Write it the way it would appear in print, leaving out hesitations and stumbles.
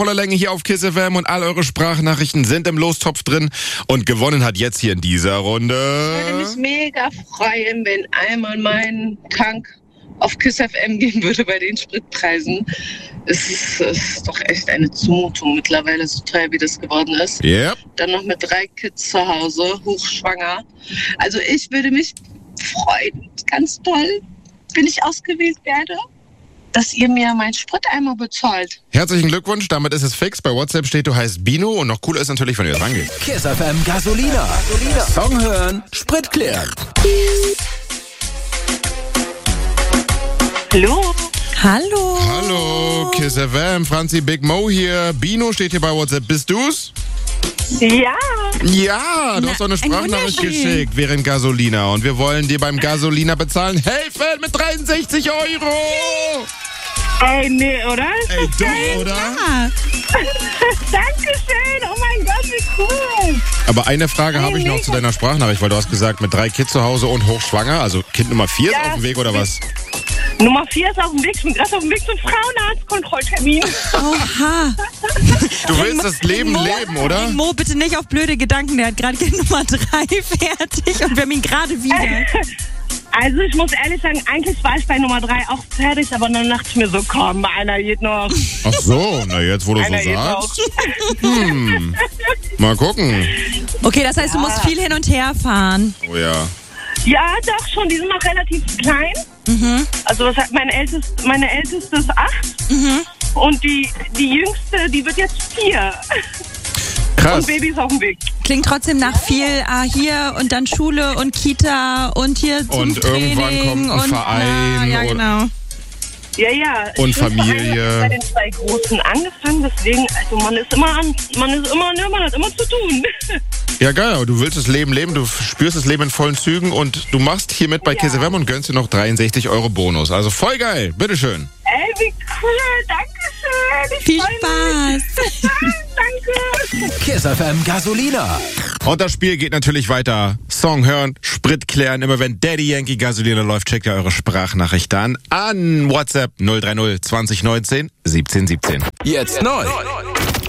voller Länge hier auf KISS FM und all eure Sprachnachrichten sind im Lostopf drin. Und gewonnen hat jetzt hier in dieser Runde... Ich würde mich mega freuen, wenn einmal mein Tank auf KISS FM gehen würde bei den Spritpreisen. Es ist doch echt eine Zumutung mittlerweile, so teuer wie das geworden ist. Yep. Dann noch mit 3 Kids zu Hause, hochschwanger. Also ich würde mich freuen, ganz toll, wenn ich ausgewählt werde, dass ihr mir meinen Spriteimer bezahlt. Herzlichen Glückwunsch, damit ist es fix. Bei WhatsApp steht, du heißt Bino und noch cooler ist natürlich, wenn ihr das rangeht. KISS FM Gasolina. Song hören, Sprit klären. Hallo. Hallo. Hallo, KISS FM, Franzi Big Mo hier. Bino steht hier bei WhatsApp. Bist du's? Ja. Ja, du hast doch eine Sprachnachricht geschickt während Gasolina. Und wir wollen dir beim Gasolina bezahlen helfen mit 63 €. Ey, nee, oder? Ey, doch, oder? Ja. Dankeschön. Oh mein Gott, wie cool. Aber eine Frage habe ich noch zu deiner Sprachnachricht, weil du hast gesagt, mit 3 Kids zu Hause und hochschwanger. Also Kind Nummer 4 ist auf dem Weg, oder was? Nummer 4 ist auf dem Weg. Ich bin gerade auf dem Weg zum Frauenarztkontrolltermin. Oha. Du willst das Leben leben, oder? Mo, bitte nicht auf blöde Gedanken. Der hat gerade Kind Nummer 3 fertig und wir haben ihn gerade wieder. Also ich muss ehrlich sagen, eigentlich war ich bei Nummer 3 auch fertig, aber dann dachte ich mir so, komm, einer geht noch. Ach so, na jetzt, wo du Einer so geht sagst. Mal gucken. Okay, das heißt, du musst viel hin und her fahren. Oh ja. Ja, doch schon, die sind noch relativ klein. Also was sagt meine Älteste ist 8 und die Jüngste, die wird jetzt 4. Krass. Und Baby ist auf dem Weg. Klingt trotzdem nach viel hier und dann Schule und Kita und hier zum Und Training. irgendwann kommt ein und, Verein ja, genau. Ja. Und Ich bin Familie. bei den 2 Großen angefangen, deswegen, also man hat immer zu tun. Ja, geil, aber du willst das Leben leben, du spürst das Leben in vollen Zügen und du machst hier mit bei KISS FM und gönnst dir noch 63 € Bonus. Also voll geil, bitteschön. Ey, wie cool, danke schön. Viel Spaß. Danke. KISS FM Gasolina. Und das Spiel geht natürlich weiter. Song hören, Sprit klären. Immer wenn Daddy Yankee Gasolina läuft, checkt ihr eure Sprachnachricht an WhatsApp 030 2019 17 17. Jetzt neu.